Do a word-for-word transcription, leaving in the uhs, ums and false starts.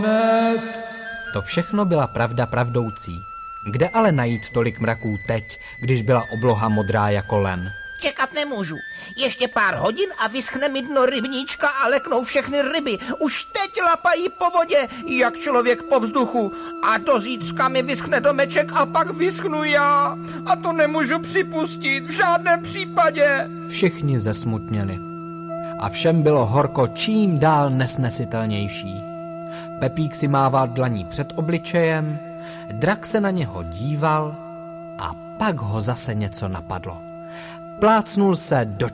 hned. To všechno byla pravda pravdoucí. Kde ale najít tolik mraků teď, když byla obloha modrá jako len? Čekat nemůžu. Ještě pár hodin a vyschne mi dno rybníčka a leknou všechny ryby. Už teď lapají po vodě, jak člověk po vzduchu. A do zítřka mi vyschne domeček a pak vyschnu já. A to nemůžu připustit v žádném případě. Všichni zesmutněli. A všem bylo horko čím dál nesnesitelnější. Pepík si mával dlaní před obličejem, Drak se na něho díval a pak ho zase něco napadlo. Plácnul se do